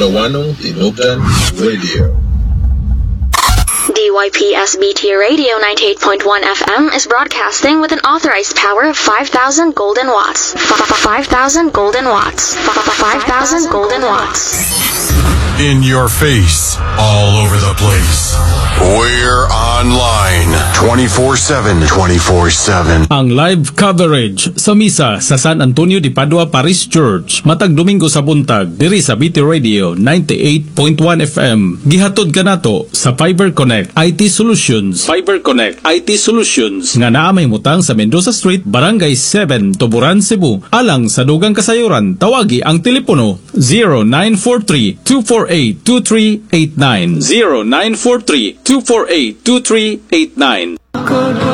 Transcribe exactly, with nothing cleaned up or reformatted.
Wanong Tinubdan Radio. D Y P S B T Radio ninety-eight point one F M is broadcasting with an authorized power of five thousand golden watts. five thousand golden watts. five thousand golden watts. In your face, all over the place. We're online twenty-four seven. twenty-four seven. Ang live coverage sa misa sa San Antonio de Padua Parish Church matag Domingo sa buntag diri sa B T Radio ninety-eight point one F M. Gihatod kanato sa Fiber Connect I T Solutions. Fiber Connect I T Solutions nga naa may mutang sa Mendoza Street, Barangay seven, Tuburan, Cebu. Alang sa dugang kasayuran, tawagi ang telepono zero nine four three, two four eight, two three eight nine. zero nine four three, two four eight, two three eight nine.